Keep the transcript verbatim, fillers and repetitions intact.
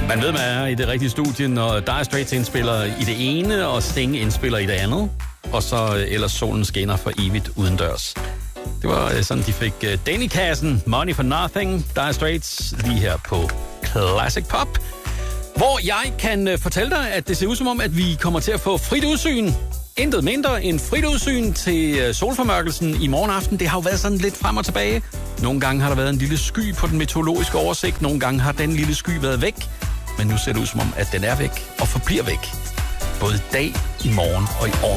Man ved, man er i det rigtige studie, når Dire Straits indspiller i det ene, og Sting indspiller i det andet. Og så ellers solen skinner for evigt udendørs. Det var sådan, de fik Danny-kassen, Money for Nothing, Dire Straits, lige her på Classic Pop. Hvor jeg kan fortælle dig, at det ser ud som om, at vi kommer til at få frit udsyn. Intet mindre end frit udsyn til solformørkelsen i morgen aften. Det har jo været sådan lidt frem og tilbage. Nogle gange har der været en lille sky på den meteorologiske oversigt. Nogle gange har den lille sky været væk. Men nu ser det ud som om, at den er væk og forbliver væk. Både i dag, i morgen og i overmorgen.